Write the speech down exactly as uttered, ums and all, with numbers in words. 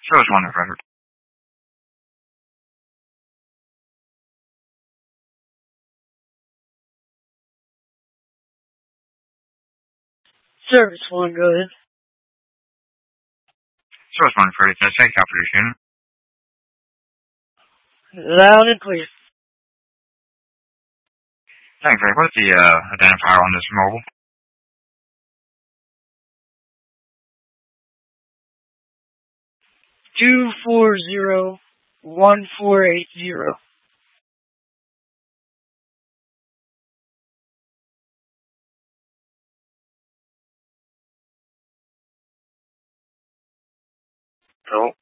Service one to Frederick. Service one, go ahead. Service one to Frederick. Can I say Cal for your unit? Loud and clear. Thanks, Rick. What's the uh, identifier on this mobile? Two four zero one four eight zero. Cool.